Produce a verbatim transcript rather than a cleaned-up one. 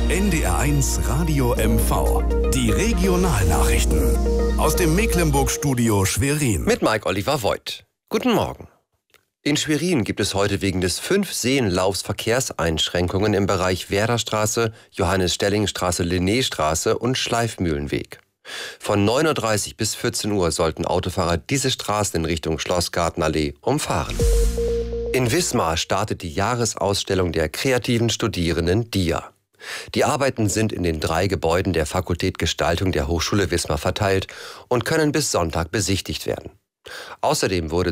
N D R eins Radio M V. Die Regionalnachrichten. Aus dem Mecklenburg-Studio Schwerin. Mit Mike Oliver Voigt. Guten Morgen. In Schwerin gibt es heute wegen des Fünf-Seen-Laufs Verkehrseinschränkungen im Bereich Werderstraße, Johannes-Stelling-Straße, Linnéstraße und Schleifmühlenweg. Von neun Uhr dreißig bis vierzehn Uhr sollten Autofahrer diese Straßen in Richtung Schlossgartenallee umfahren. In Wismar startet die Jahresausstellung der kreativen Studierenden D I A. Die Arbeiten sind in den drei Gebäuden der Fakultät Gestaltung der Hochschule Wismar verteilt und können bis Sonntag besichtigt werden. Außerdem wurde